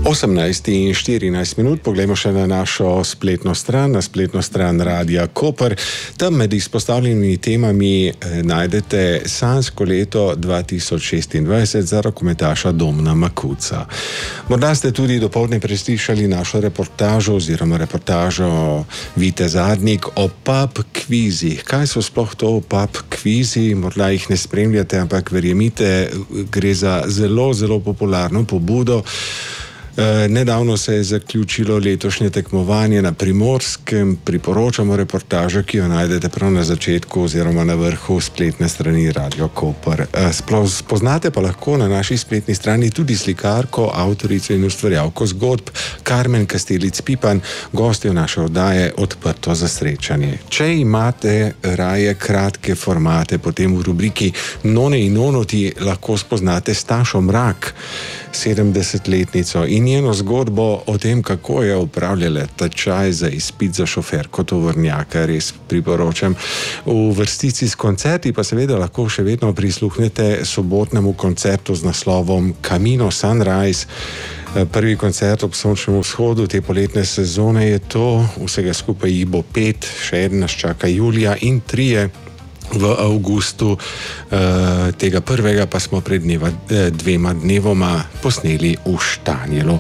18:14, poglejmo še na našo spletno stran, na spletno stran Radia Koper. Tam med izpostavljenimi temami najdete sanjsko leto 2026 za rokometaša Domna Makuca. Morda ste tudi dopoldne preslišali našo reportažo oziroma reportažo Vite Zadnik o pub kvizih. Kaj so sploh to pub kvizi? Morda jih ne spremljate, ampak verjemite, gre za zelo, zelo popularno pobudo. Nedavno se je zaključilo letošnje tekmovanje na Primorskem. Priporočamo reportažo, ki jo najdete prav na začetku oziroma na vrhu spletne strani Radio Koper. Spoznate pa lahko na naši spletni strani tudi slikarko, avtorico in ustvarjalko zgodb Karmen Kastelic Pipan, gostjo naše oddaje Odprto za srečanje. Če imate raje kratke formate, potem v rubriki None in Nonoti lahko spoznate Stašo Mrak, 70-letnico in njeno zgodbo o tem, kako je upravljala tečaj za izpit za šoferko tovornjaka, res priporočam. V vrstici s koncerti pa seveda lahko še vedno prisluhnete sobotnemu koncertu z naslovom Camino Sunrise. Prvi koncert ob sončnem vzhodu te poletne sezone je to, vsega skupaj jih bo 5, še eden nas čaka julija in 3 v avgustu. Tega prvega pa smo pred 2 dnevoma posneli v Štanjelu.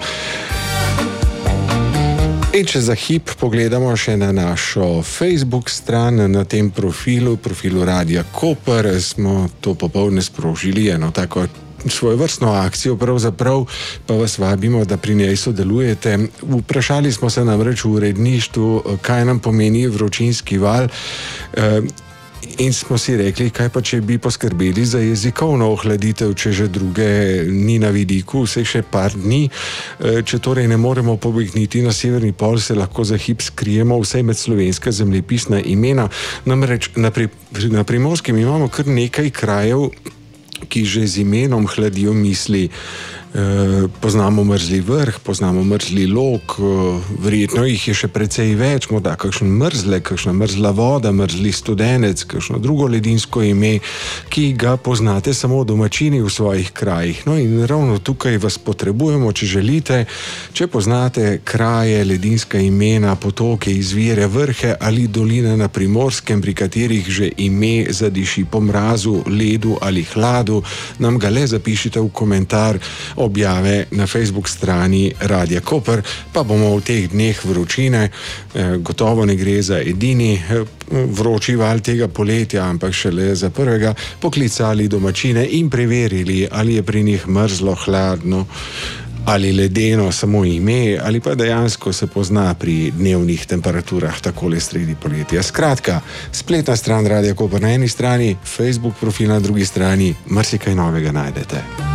In če za hip pogledamo še na našo Facebook stran, na tem profilu Radia Koper, smo to popoldne sprožili eno tako svojevrstno akcijo, pravzaprav pa vas vabimo, da pri njej sodelujete. Vprašali smo se namreč v uredništvu, kaj nam pomeni vročinski val, in smo si rekli, kaj pa če bi poskrbeli za jezikovno ohladitev, če že druge ni na vidiku, vsaj še par dni. Če torej ne moremo pobegniti na severni pol, se lahko za hip skrijemo vsaj med slovenska zemljepisna imena. Namreč na Primorskem imamo kar nekaj krajev, ki že z imenom hladijo misli. Poznamo Mrzli vrh, poznamo Mrzli log, verjetno jih je še precej več, morda kakšen Mrzlek, kakšna Mrzla voda, Mrzli studenec, kakšno drugo ledinsko ime, ki ga poznate samo domačini v svojih krajih. No in ravno tukaj vas potrebujemo, če želite, če poznate kraje, ledinska imena, potoke, izvire, vrhe ali doline na Primorskem, pri katerih že ime zadiši po mrazu, ledu ali hladu, nam ga le zapišite v komentar objave na Facebook strani Radia Koper, pa bomo v teh dneh vročine, gotovo ne gre za edini vroči val tega poletja, ampak šele za prvega, poklicali domačine in preverili, ali je pri njih mrzlo, hladno ali ledeno samo ime, ali pa dejansko se pozna pri dnevnih temperaturah takole sredi poletja. Skratka, spletna stran Radia Koper na eni strani, Facebook profil na drugi strani, marsikaj novega najdete.